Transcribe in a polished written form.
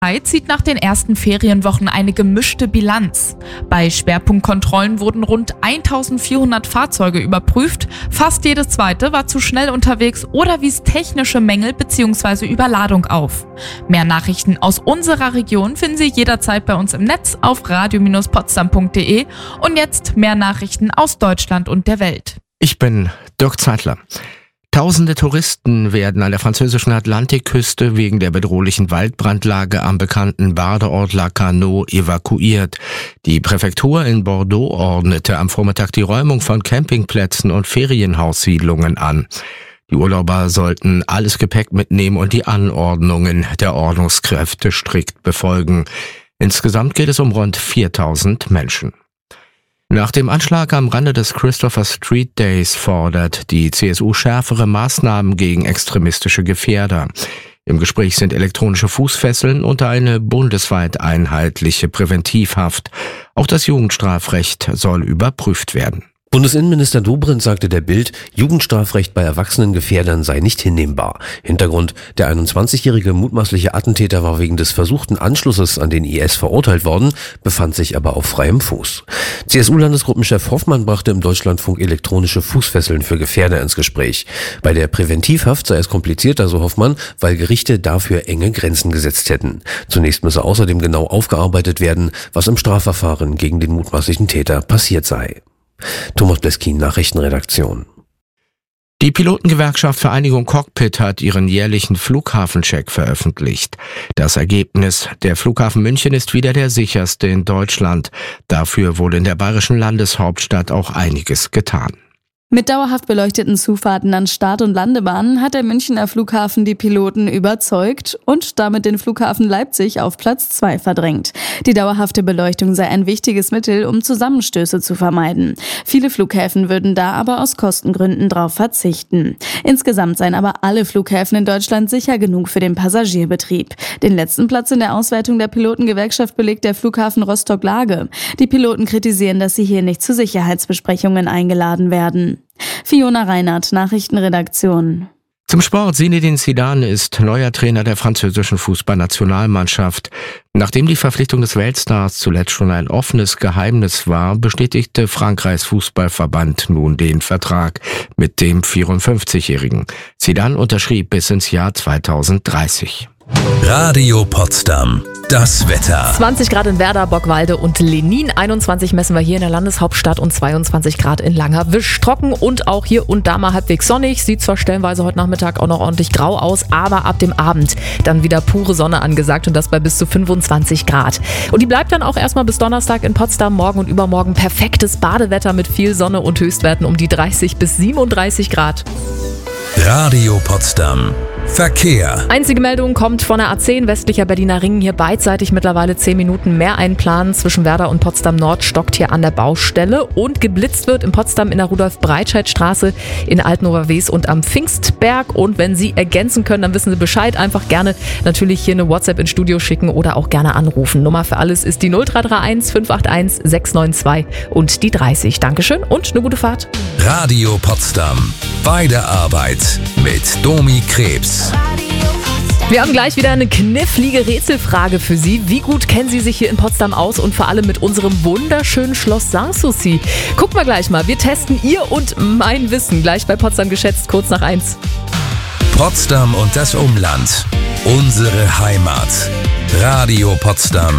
Zieht nach den ersten Ferienwochen eine gemischte Bilanz. Bei Schwerpunktkontrollen wurden rund 1400 Fahrzeuge überprüft. Fast jedes zweite war zu schnell unterwegs oder wies technische Mängel bzw. Überladung auf. Mehr Nachrichten aus unserer Region finden Sie jederzeit bei uns im Netz auf radio-potsdam.de. Und jetzt mehr Nachrichten aus Deutschland und der Welt. Ich bin Dirk Zeitler. Tausende Touristen werden an der französischen Atlantikküste wegen der bedrohlichen Waldbrandlage am bekannten Badeort Lacanau evakuiert. Die Präfektur in Bordeaux ordnete am Vormittag die Räumung von Campingplätzen und Ferienhaussiedlungen an. Die Urlauber sollten alles Gepäck mitnehmen und die Anordnungen der Ordnungskräfte strikt befolgen. Insgesamt geht es um rund 4000 Menschen. Nach dem Anschlag am Rande des Christopher Street Days fordert die CSU schärfere Maßnahmen gegen extremistische Gefährder. Im Gespräch sind elektronische Fußfesseln und eine bundesweit einheitliche Präventivhaft. Auch das Jugendstrafrecht soll überprüft werden. Bundesinnenminister Dobrindt sagte der Bild, Jugendstrafrecht bei erwachsenen Gefährdern sei nicht hinnehmbar. Hintergrund: Der 21-jährige mutmaßliche Attentäter war wegen des versuchten Anschlusses an den IS verurteilt worden, befand sich aber auf freiem Fuß. CSU-Landesgruppenchef Hoffmann brachte im Deutschlandfunk elektronische Fußfesseln für Gefährder ins Gespräch. Bei der Präventivhaft sei es komplizierter, so Hoffmann, weil Gerichte dafür enge Grenzen gesetzt hätten. Zunächst müsse außerdem genau aufgearbeitet werden, was im Strafverfahren gegen den mutmaßlichen Täter passiert sei. Thomas Bleskin, Nachrichtenredaktion. Die Pilotengewerkschaft Vereinigung Cockpit hat ihren jährlichen Flughafencheck veröffentlicht. Das Ergebnis: Der Flughafen München ist wieder der sicherste in Deutschland. Dafür wurde in der bayerischen Landeshauptstadt auch einiges getan. Mit dauerhaft beleuchteten Zufahrten an Start- und Landebahnen hat der Münchner Flughafen die Piloten überzeugt und damit den Flughafen Leipzig auf Platz 2 verdrängt. Die dauerhafte Beleuchtung sei ein wichtiges Mittel, um Zusammenstöße zu vermeiden. Viele Flughäfen würden da aber aus Kostengründen drauf verzichten. Insgesamt seien aber alle Flughäfen in Deutschland sicher genug für den Passagierbetrieb. Den letzten Platz in der Auswertung der Pilotengewerkschaft belegt der Flughafen Rostock-Lage. Die Piloten kritisieren, dass sie hier nicht zu Sicherheitsbesprechungen eingeladen werden. Fiona Reinhardt, Nachrichtenredaktion. Zum Sport: Zinedine Zidane ist neuer Trainer der französischen Fußballnationalmannschaft. Nachdem die Verpflichtung des Weltstars zuletzt schon ein offenes Geheimnis war, bestätigte Frankreichs Fußballverband nun den Vertrag mit dem 54-Jährigen. Zidane unterschrieb bis ins Jahr 2030. Radio Potsdam. Das Wetter. 20 Grad in Werder, Bockwalde und Lenin. 21 messen wir hier in der Landeshauptstadt und 22 Grad in Langerwisch. Trocken und auch hier und da mal halbwegs sonnig. Sieht zwar stellenweise heute Nachmittag auch noch ordentlich grau aus, aber ab dem Abend dann wieder pure Sonne angesagt und das bei bis zu 25 Grad. Und die bleibt dann auch erstmal bis Donnerstag in Potsdam. Morgen und übermorgen perfektes Badewetter mit viel Sonne und Höchstwerten um die 30 bis 37 Grad. Radio Potsdam. Verkehr. Einzige Meldung kommt von der A10 westlicher Berliner Ring. Hier beidseitig mittlerweile 10 Minuten mehr einplanen. Zwischen Werder und Potsdam Nord stockt hier an der Baustelle. Und geblitzt wird in Potsdam in der Rudolf-Breitscheid-Straße, in Altnower-Wes und am Pfingstberg. Und wenn Sie ergänzen können, dann wissen Sie Bescheid. Einfach gerne natürlich hier eine WhatsApp ins Studio schicken oder auch gerne anrufen. Nummer für alles ist die 0331 581 692 und die 30. Dankeschön und eine gute Fahrt. Radio Potsdam. Bei der Arbeit mit Domi Krebs. Wir haben gleich wieder eine knifflige Rätselfrage für Sie. Wie gut kennen Sie sich hier in Potsdam aus und vor allem mit unserem wunderschönen Schloss Sanssouci? Gucken wir gleich mal. Wir testen Ihr und mein Wissen. Gleich bei Potsdam geschätzt, kurz nach 1. Potsdam und das Umland. Unsere Heimat. Radio Potsdam.